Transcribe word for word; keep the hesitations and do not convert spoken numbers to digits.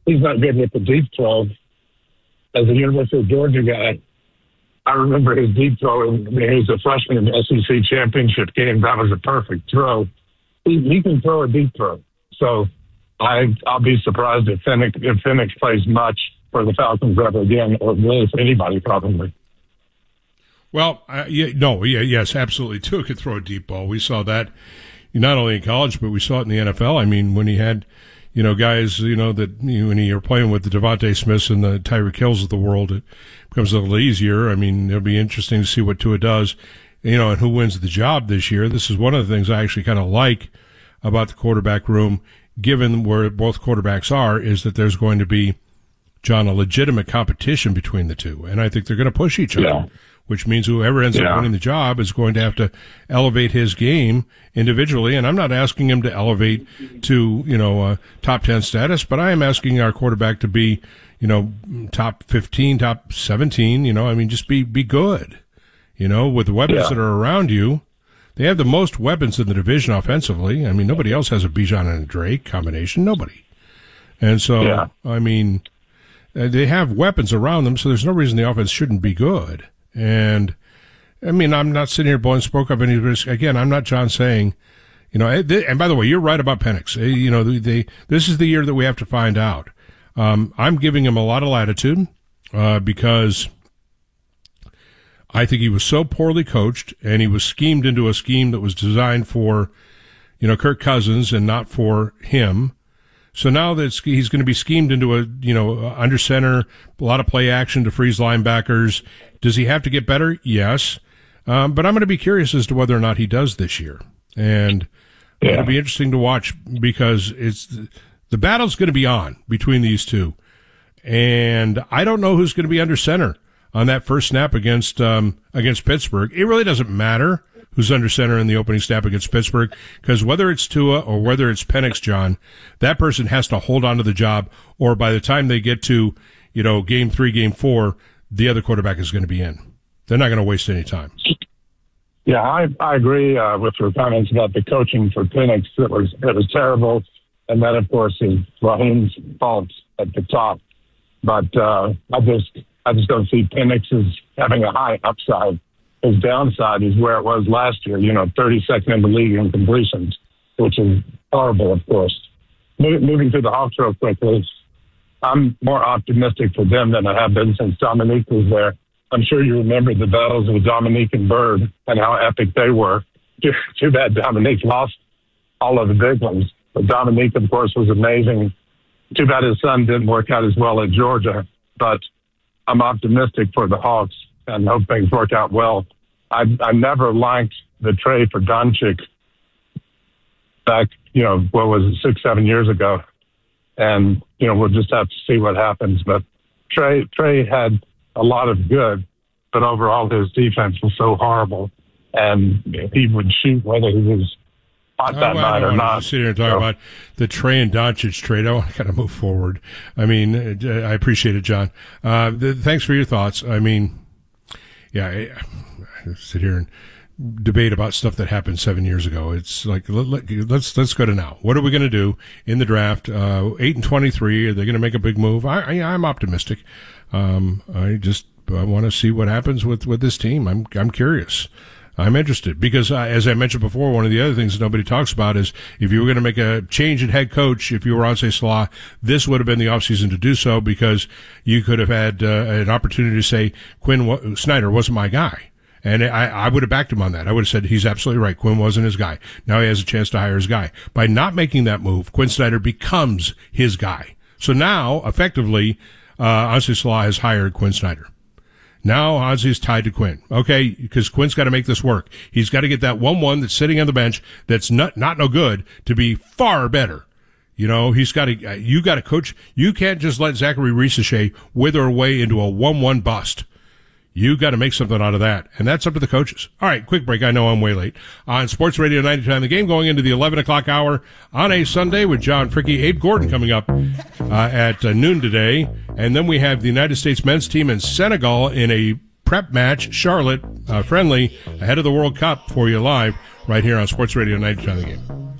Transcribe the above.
he's not good with the deep throw. As a University of Georgia guy, I remember his deep throw. I mean, he was a freshman in the S E C championship game. That was a perfect throw. He, he can throw a deep throw. So I, I'll be surprised if Penix, if Penix plays much for the Falcons ever again, or really for anybody probably. Well, uh, yeah, no, yeah, yes, absolutely. Tua could throw a deep ball. We saw that not only in college, but we saw it in the N F L. I mean, when he had, you know, guys, you know, that you know, when you're playing with the Devontae Smiths and the Tyreek Hills of the world, it becomes a little easier. I mean, it'll be interesting to see what Tua does, you know, and who wins the job this year. This is one of the things I actually kind of like about the quarterback room, given where both quarterbacks are, is that there's going to be, John, a legitimate competition between the two. And I think they're going to push each other. Yeah. Which means whoever ends yeah. up winning the job is going to have to elevate his game individually. And I'm not asking him to elevate to, you know, uh, top ten status, but I am asking our quarterback to be, you know, top fifteen, top seventeen, you know, I mean, just be, be good, you know, with the weapons yeah. that are around you. They have the most weapons in the division offensively. I mean, nobody else has a Bijan and a Drake combination. Nobody. And so, yeah. I mean, they have weapons around them, so there's no reason the offense shouldn't be good. And, I mean, I'm not sitting here blowing smoke up any risk. Again, I'm not John saying, you know, and by the way, you're right about Penix. You know, they, this is the year that we have to find out. Um, I'm giving him a lot of latitude, uh, because I think he was so poorly coached and he was schemed into a scheme that was designed for, you know, Kirk Cousins and not for him. So now that he's going to be schemed into a, you know, under center, a lot of play action to freeze linebackers. Does he have to get better? Yes. Um, but I'm going to be curious as to whether or not he does this year. And yeah. it'll be interesting to watch because it's, the battle's going to be on between these two. And I don't know who's going to be under center on that first snap against, um, against Pittsburgh. It really doesn't matter who's under center in the opening snap against Pittsburgh, because whether it's Tua or whether it's Penix, John, that person has to hold on to the job, or by the time they get to, you know, game three, game four, the other quarterback is going to be in. They're not going to waste any time. Yeah, I, I agree uh, with your comments about the coaching for Penix. It was, it was terrible. And that, of course, is Raheem's fault at the top. But uh, I just I just don't see Penix as having a high upside. His downside is where it was last year, you know, thirty-second in the league in completions, which is horrible, of course. Moving to the Hawks real quickly, I'm more optimistic for them than I have been since Dominique was there. I'm sure you remember the battles with Dominique and Bird and how epic they were. Too bad Dominique lost all of the big ones. But Dominique, of course, was amazing. Too bad his son didn't work out as well at Georgia. But I'm optimistic for the Hawks and hope things work out well. I, I never liked the trade for Doncic back, you know, what was it, six, seven years ago. And, you know, we'll just have to see what happens. But Trey, Trey had a lot of good, but overall his defense was so horrible. And he would shoot whether he was hot that oh, night or not. Sit here and talk so. about the Trey and Doncic trade. I want to kind of move forward. I mean, I appreciate it, John. Uh, the, thanks for your thoughts. I mean, yeah, I, I sit here and debate about stuff that happened seven years ago. It's like, let, let, let's, let's go to now. What are we going to do in the draft? Uh, eight and twenty-three. Are they going to make a big move? I, I, I'm optimistic. Um, I just, I want to see what happens with, with this team. I'm, I'm curious. I'm interested because, uh, as I mentioned before, one of the other things that nobody talks about is if you were going to make a change in head coach, if you were Anse Salah, this would have been the offseason to do so because you could have had uh, an opportunity to say Quinn w- Snyder wasn't my guy. And I, I would have backed him on that. I would have said he's absolutely right. Quinn wasn't his guy. Now he has a chance to hire his guy. By not making that move, Quinn Snyder becomes his guy. So now, effectively, uh, Anse Salah has hired Quinn Snyder. Now Ozzy is tied to Quinn. Okay, because Quinn's got to make this work. He's got to get that one one that's sitting on the bench that's not not no good to be far better. You know, he's got to. You got to coach. You can't just let Zachary Risacher wither away into a one one bust. You got to make something out of that, and that's up to the coaches. All right, quick break. I know I'm way late. On Sports Radio ninety-nine The Game, going into the eleven o'clock hour on a Sunday with John Fricky, Abe Gordon coming up uh, at uh, noon today. And then we have the United States men's team in Senegal in a prep match, Charlotte, uh, friendly, ahead of the World Cup for you live right here on Sports Radio ninety-nine The Game.